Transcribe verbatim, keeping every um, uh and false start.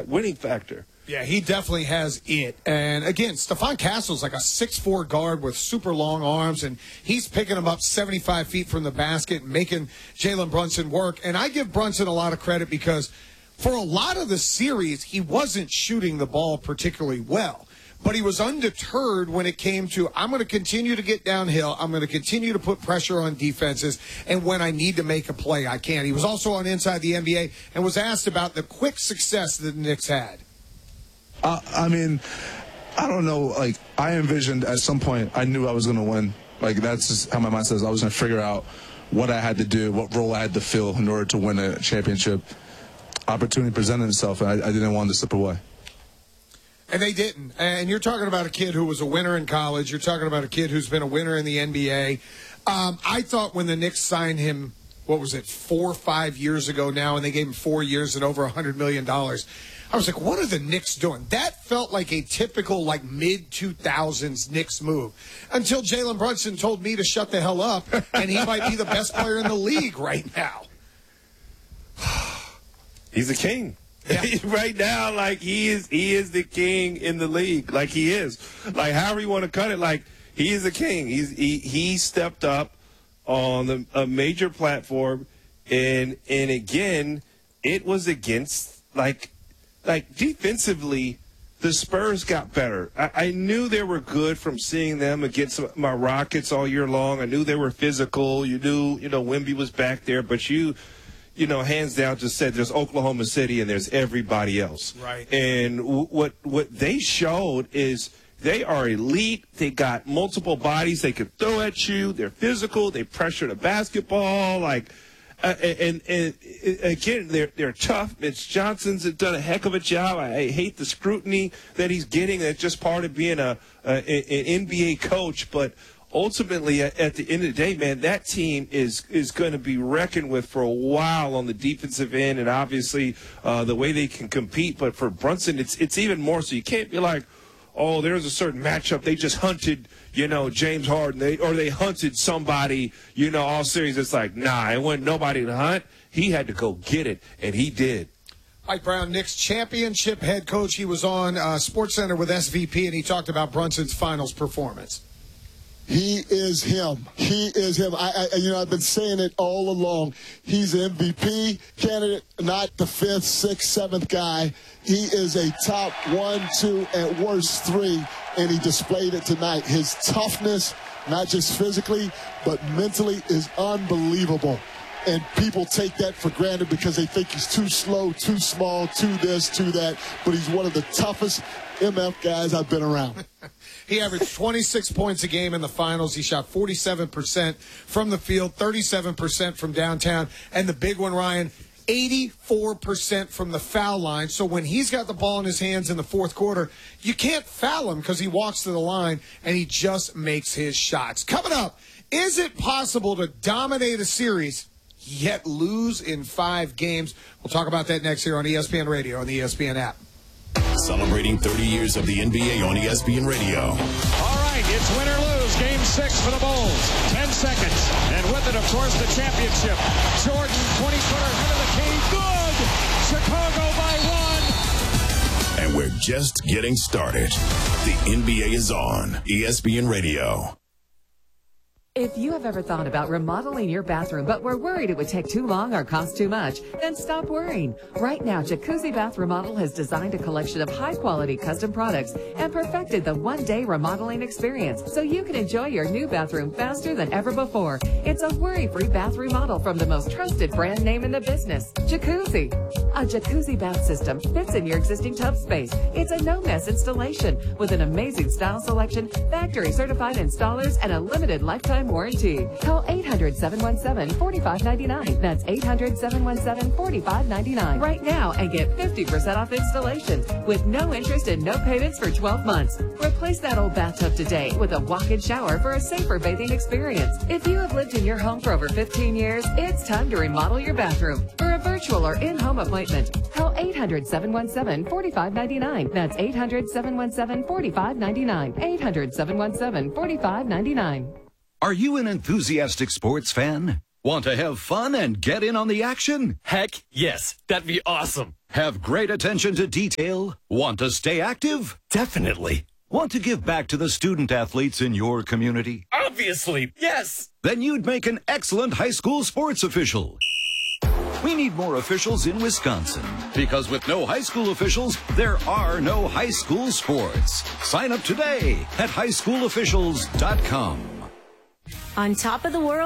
that winning factor. Yeah, he definitely has it. And, again, Stephon Castle's like a six foot four guard with super long arms, and he's picking him up seventy-five feet from the basket and making Jalen Brunson work. And I give Brunson a lot of credit because for a lot of the series, he wasn't shooting the ball particularly well. But he was undeterred when it came to, I'm going to continue to get downhill. I'm going to continue to put pressure on defenses. And when I need to make a play, I can. He was also on Inside the N B A and was asked about the quick success that the Knicks had. Uh, I mean, I don't know. Like, I envisioned at some point, I knew I was going to win. Like, that's just how my mind says. I was going to figure out what I had to do, what role I had to fill in order to win a championship. Opportunity presented itself, and I, I didn't want to slip away. And they didn't. And you're talking about a kid who was a winner in college. You're talking about a kid who's been a winner in the N B A. Um, I thought when the Knicks signed him, what was it, four or five years ago now, and they gave him four years and over one hundred million dollars, I was like, what are the Knicks doing? That felt like a typical, like, mid two thousands Knicks move. Until Jalen Brunson told me to shut the hell up, and he might be the best player in the league right now. He's a king. Yeah. Right now, like, he is he is the king in the league. Like, he is. Like, however you want to cut it, like, he is the king. He's he, he stepped up on the, a major platform, and and again, it was against, like, like defensively, the Spurs got better. I, I knew they were good from seeing them against my Rockets all year long. I knew they were physical. You knew, you know, Wemby was back there, but you – you know, hands down, just said there's Oklahoma City and there's everybody else. Right. And w- what what they showed is they are elite. They got multiple bodies they can throw at you. They're physical. They pressure the basketball. Like, uh, and, and, and again, they're they're tough. Mitch Johnson's done a heck of a job. I, I hate the scrutiny that he's getting. That's just part of being a, a an N B A coach, but. Ultimately, at the end of the day, man, that team is is going to be reckoned with for a while on the defensive end, and obviously uh, the way they can compete. But for Brunson, it's it's even more so. You can't be like, oh, there's a certain matchup. They just hunted, you know, James Harden, they, or they hunted somebody, you know, all series. It's like, nah, it wasn't nobody to hunt. He had to go get it, and he did. Mike Brown, Knicks championship head coach. He was on uh, SportsCenter with S V P, and he talked about Brunson's finals performance. He is him. He is him. I, I, you know, I've been saying it all along. He's an M V P candidate, not the fifth, sixth, seventh guy. He is a top one, two, at worst three, and he displayed it tonight. His toughness, not just physically, but mentally, is unbelievable. And people take that for granted because they think he's too slow, too small, too this, too that. But he's one of the toughest M F guys I've been around. He averaged twenty-six points a game in the finals. He shot forty-seven percent from the field, thirty-seven percent from downtown. And the big one, Ryan, eighty-four percent from the foul line. So when he's got the ball in his hands in the fourth quarter, you can't foul him because he walks to the line and he just makes his shots. Coming up, is it possible to dominate a series yet lose in five games? We'll talk about that next here on E S P N Radio and the E S P N app. Celebrating thirty years of the N B A on E S P N Radio. All right, it's win or lose. Game six for the Bulls. Ten seconds. And with it, of course, the championship. Jordan, twenty-footer, head of the key. Good! Chicago by one. And we're just getting started. The N B A is on E S P N Radio. If you have ever thought about remodeling your bathroom but were worried it would take too long or cost too much, then stop worrying. Right now, Jacuzzi Bath Remodel has designed a collection of high-quality custom products and perfected the one-day remodeling experience so you can enjoy your new bathroom faster than ever before. It's a worry-free bath remodel from the most trusted brand name in the business, Jacuzzi. A Jacuzzi bath system fits in your existing tub space. It's a no-mess installation with an amazing style selection, factory-certified installers, and a limited lifetime warranty. Call eight hundred, seven one seven, four five nine nine. That's eight hundred, seven one seven, four five nine nine right now and get fifty percent off installations with no interest and no payments for twelve months. Replace that old bathtub today with a walk-in shower for a safer bathing experience. If you have lived in your home for over fifteen years, it's time to remodel your bathroom. For a virtual or in-home appointment, call eight hundred, seven one seven, four five nine nine. That's eight hundred, seven one seven, four five nine nine. eight hundred, seven one seven, four five nine nine. Are you an enthusiastic sports fan? Want to have fun and get in on the action? Heck, yes. That'd be awesome. Have great attention to detail? Want to stay active? Definitely. Want to give back to the student athletes in your community? Obviously, yes. Then you'd make an excellent high school sports official. We need more officials in Wisconsin, because with no high school officials, there are no high school sports. Sign up today at high school officials dot com. On top of the world.